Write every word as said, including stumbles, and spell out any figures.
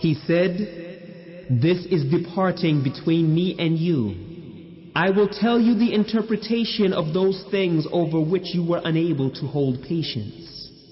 He said, "This is departing between me and you. I will tell you the interpretation of those things over which you were unable to hold patience."